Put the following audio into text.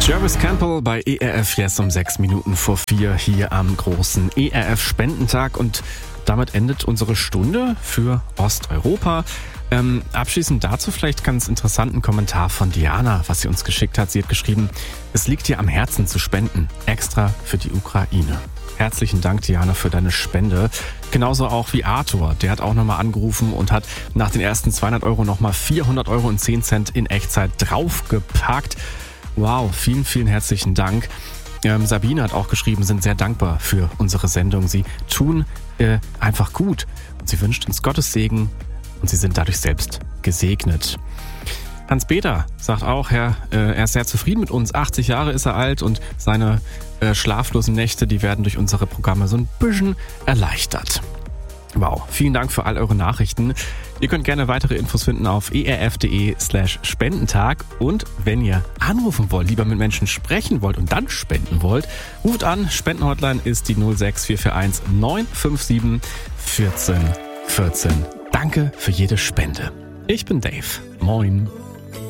Jarvis Campbell bei ERF jetzt um 6 Minuten vor 4 hier am großen ERF-Spendentag und damit endet unsere Stunde für Osteuropa. Abschließend dazu vielleicht ganz interessanten Kommentar von Diana, was sie uns geschickt hat. Sie hat geschrieben, es liegt dir am Herzen zu spenden, extra für die Ukraine. Herzlichen Dank, Diana, für deine Spende. Genauso auch wie Arthur, der hat auch nochmal angerufen und hat nach den ersten 200 Euro nochmal 400,10 € in Echtzeit draufgepackt. Wow, vielen, vielen herzlichen Dank. Sabine hat auch geschrieben, sind sehr dankbar für unsere Sendung. Sie tun einfach gut und sie wünscht uns Gottes Segen und sie sind dadurch selbst gesegnet. Hans-Peter sagt auch, er ist sehr zufrieden mit uns. 80 Jahre ist er alt und seine schlaflosen Nächte, die werden durch unsere Programme so ein bisschen erleichtert. Wow, vielen Dank für all eure Nachrichten. Ihr könnt gerne weitere Infos finden auf erf.de/Spendentag. Und wenn ihr anrufen wollt, lieber mit Menschen sprechen wollt und dann spenden wollt, ruft an. Spendenhotline ist die 06441 957 14 14. Danke für jede Spende. Ich bin Dave. Moin.